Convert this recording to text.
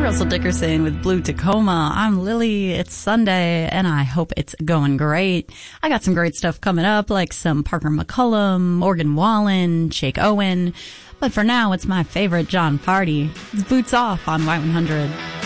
Russell Dickerson with Blue Tacoma. I'm Lily. It's Sunday, and I hope it's going great. I got some great stuff coming up, like some Parker McCullum, Morgan Wallen, Jake Owen. But for now, it's my favorite John Party. It's Boots Off on Y100.